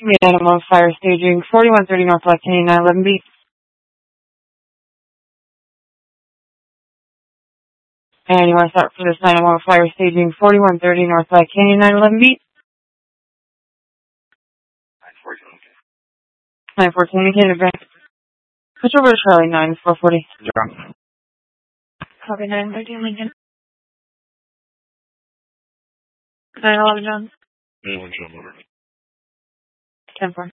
Animal fire staging 4130 Northwest Canyon 911B. And you want to start for this 911 fire staging 4130 Northwest Canyon 911B. 914 Canyon advance. Switch over to Charlie 9440. John. Copy 913 Lincoln. 911 John. 911 John, over. 10-4.